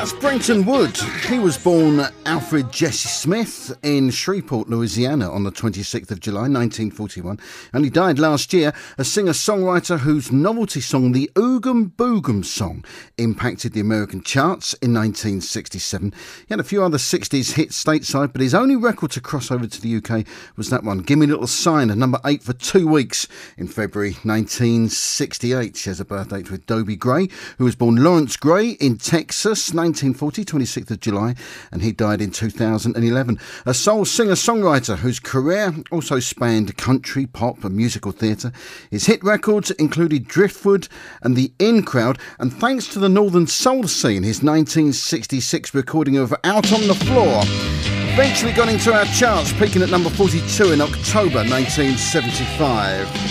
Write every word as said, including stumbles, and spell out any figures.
That's Brenton Wood. He was born Alfred Jesse Smith in Shreveport, Louisiana on the twenty-sixth of July nineteen forty-one, and he died last year, a singer-songwriter whose novelty song, the Oogum Boogum Song, impacted the American charts in nineteen sixty-seven. He had a few other sixties hits stateside, but his only record to cross over to the U K was that one, Gimme a Little Sign, at number eight for two weeks in February nineteen sixty-eight. She has a birth date with Dobie Gray, who was born Lawrence Gray in Texas, nineteen forty, twenty-sixth of July, and he died in two thousand eleven. A soul singer-songwriter whose career also spanned country, pop and musical theatre. His hit records included Driftwood and The In Crowd, and thanks to the Northern Soul scene, his nineteen sixty-six recording of Out on the Floor eventually got into our charts, peaking at number forty-two in October nineteen seventy-five.